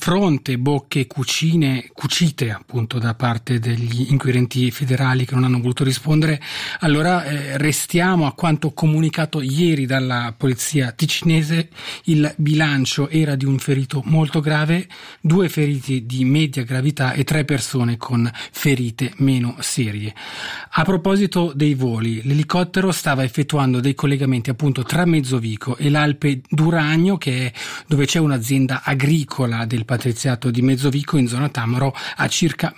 fronte, bocche, cucite appunto da parte degli inquirenti federali che non hanno voluto rispondere. Allora restiamo a quanto comunicato ieri dalla polizia ticinese. Il bilancio era di un ferito molto grave, 2 feriti di media gravità e 3 persone con ferite meno serie. A proposito dei voli, l'elicottero stava effettuando dei collegamenti appunto tra Mezzovico e l'Alpe d'Uragno, che è dove c'è un'azienda agricola del patriziato di Mezzovico in zona Tamaro, a circa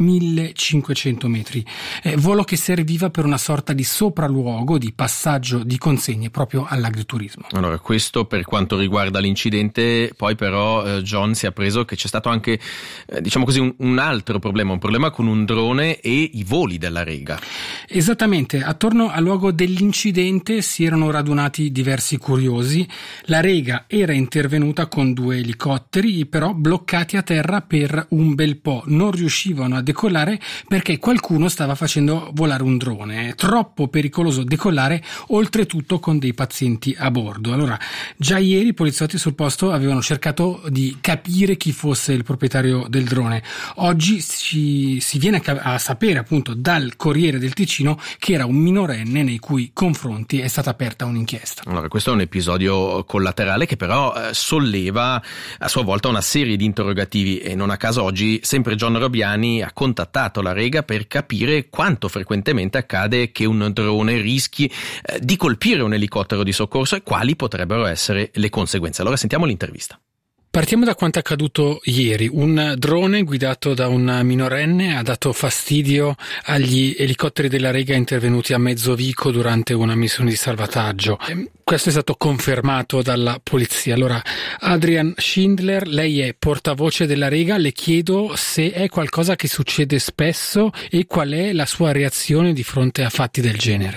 1500 metri. Volo che serviva per una sorta di sopralluogo, di passaggio di consegne proprio all'agriturismo. Allora, questo per quanto riguarda l'incidente. Poi però John si è appreso che c'è stato anche diciamo così un altro problema, un problema con un drone e i voli della Rega. Esattamente, attorno al luogo dell'incidente si erano radunati diversi curiosi. La Rega era intervenuta con 2 elicotteri, però bloccati a terra per un bel po', non riuscivano a decollare perché qualcuno stava facendo volare un drone. È troppo pericoloso decollare, oltretutto con dei pazienti a bordo. Allora, già ieri i poliziotti sul posto avevano cercato di capire chi fosse il proprietario del drone. Oggi si viene a sapere appunto dal Corriere del Ticino che era un minorenne nei cui confronti è stata aperta un'inchiesta. Allora, questo è un episodio collaterale che però solleva a sua volta una serie di interrogativi, e non a caso oggi sempre John Robiani ha contattato la Rega per capire quanto frequentemente accade che un drone rischi di colpire un elicottero di soccorso e quali potrebbero essere le conseguenze. Allora sentiamo l'intervista. Partiamo da quanto è accaduto ieri. Un drone guidato da un minorenne ha dato fastidio agli elicotteri della Rega intervenuti a Mezzovico durante una missione di salvataggio. Questo è stato confermato dalla polizia. Allora, Adrian Schindler, lei è portavoce della Rega, le chiedo se è qualcosa che succede spesso e qual è la sua reazione di fronte a fatti del genere.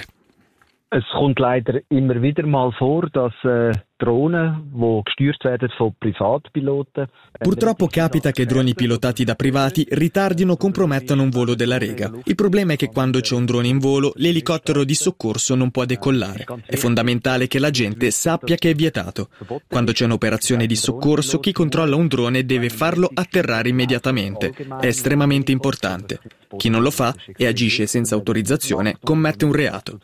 Es kommt leider immer wieder mal vor, dass Drohnen, die gesteuert werden von Privatpiloten. Purtroppo capita che droni pilotati da privati ritardino o compromettano un volo della Rega. Il problema è che quando c'è un drone in volo, l'elicottero di soccorso non può decollare. È fondamentale che la gente sappia che è vietato. Quando c'è un'operazione di soccorso, chi controlla un drone deve farlo atterrare immediatamente. È estremamente importante. Chi non lo fa e agisce senza autorizzazione commette un reato.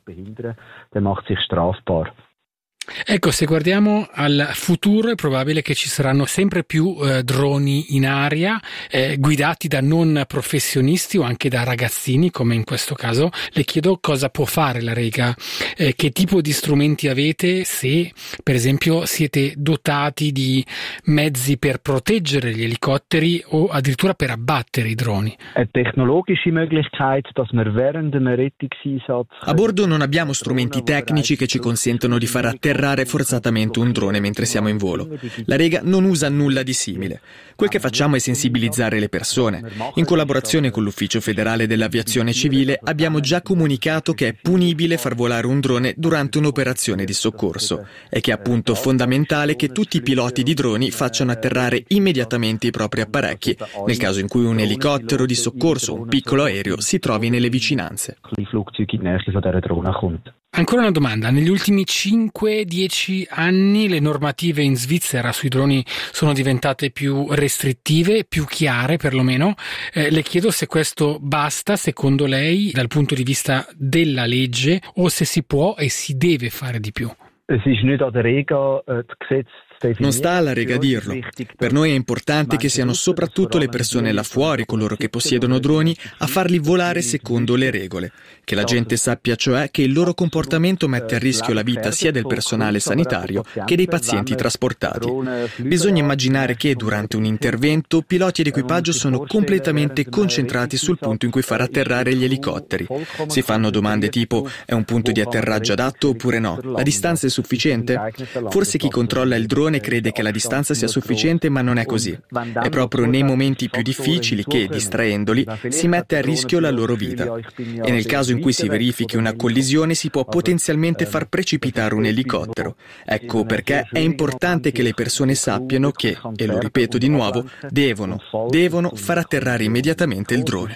Ecco, se guardiamo al futuro è probabile che ci saranno sempre più droni in aria guidati da non professionisti o anche da ragazzini, come in questo caso. Le chiedo cosa può fare la Rega, che tipo di strumenti avete, se per esempio siete dotati di mezzi per proteggere gli elicotteri o addirittura per abbattere i droni. A bordo non abbiamo strumenti tecnici che ci consentono di far atterrare forzatamente un drone mentre siamo in volo. La Rega non usa nulla di simile. Quel che facciamo è sensibilizzare le persone. In collaborazione con l'Ufficio Federale dell'Aviazione Civile abbiamo già comunicato che è punibile far volare un drone durante un'operazione di soccorso e che è appunto fondamentale che tutti i piloti di droni facciano atterrare immediatamente i propri apparecchi nel caso in cui un elicottero di soccorso o un piccolo aereo si trovi nelle vicinanze. Ancora una domanda. Negli ultimi 5-10 anni le normative in Svizzera sui droni sono diventate più restrittive, più chiare perlomeno. Le chiedo se questo basta secondo lei dal punto di vista della legge o se si può e si deve fare di più. Non sta alla Rega dirlo. Per noi è importante che siano soprattutto le persone là fuori, coloro che possiedono droni, a farli volare secondo le regole. Che la gente sappia cioè che il loro comportamento mette a rischio la vita sia del personale sanitario che dei pazienti trasportati. Bisogna immaginare che durante un intervento piloti ed equipaggio sono completamente concentrati sul punto in cui far atterrare gli elicotteri. Si fanno domande tipo: è un punto di atterraggio adatto oppure no? La distanza è sufficiente? Forse chi controlla il drone crede che la distanza sia sufficiente, ma non è così. È proprio nei momenti più difficili che, distraendoli, si mette a rischio la loro vita. E nel caso in cui si verifichi una collisione si può potenzialmente far precipitare un elicottero. Ecco perché è importante che le persone sappiano che, e lo ripeto di nuovo, devono far atterrare immediatamente il drone.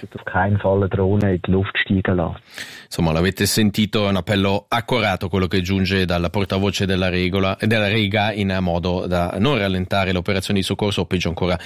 Insomma, l'avete sentito, è un appello accorato quello che giunge dalla portavoce della Rega in modo da non rallentare le operazioni di soccorso o peggio ancora